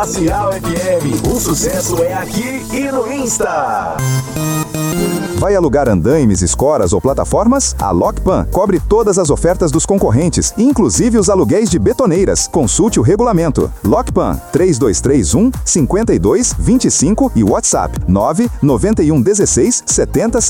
Glacial FM, o sucesso é aqui e no Insta. Vai alugar andaimes, escoras ou plataformas? A Lockpan cobre todas as ofertas dos concorrentes, inclusive os aluguéis de betoneiras. Consulte o regulamento. Lockpan 3231 5225 e WhatsApp 99116 70